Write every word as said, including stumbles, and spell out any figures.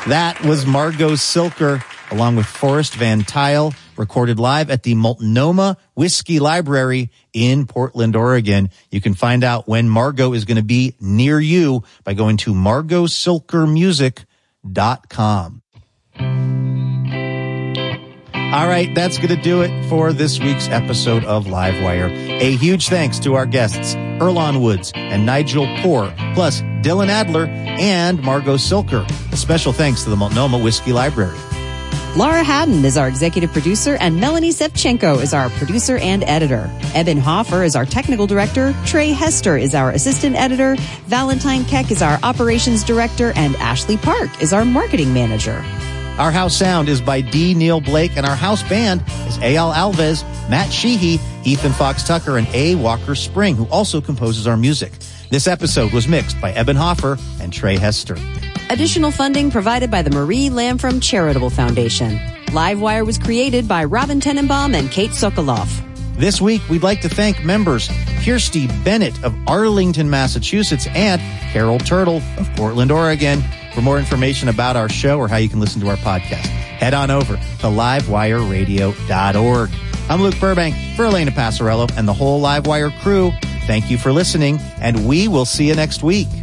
That was Margot Silker, along with Forrest Van Tile, recorded live at the Multnomah Whiskey Library in Portland, Oregon. You can find out when Margot is going to be near you by going to margot silker music dot com. All right, that's going to do it for this week's episode of Livewire. A huge thanks to our guests, Earlonne Woods and Nigel Poor, plus Dylan Adler and Margot Silker. A special thanks to the Multnomah Whiskey Library. Laura Haddon is our executive producer, and Melanie Sevchenko is our producer and editor. Eben Hoffer is our technical director. Trey Hester is our assistant editor. Valentine Keck is our operations director, and Ashley Park is our marketing manager. Our house sound is by D. Neil Blake, and our house band is Eyal Alves, Matt Sheehy, Ethan Fox Tucker, and A. Walker Spring, who also composes our music. This episode was mixed by Eben Hoffer and Trey Hester. Additional funding provided by the Marie Lamfrom Charitable Foundation. Livewire was created by Robin Tenenbaum and Kate Sokoloff. This week, we'd like to thank members Kirsty Bennett of Arlington, Massachusetts, and Carol Turtle of Portland, Oregon. For more information about our show or how you can listen to our podcast, head on over to livewire radio dot org. I'm Luke Burbank for Elena Passarello and the whole Livewire crew. Thank you for listening, and we will see you next week.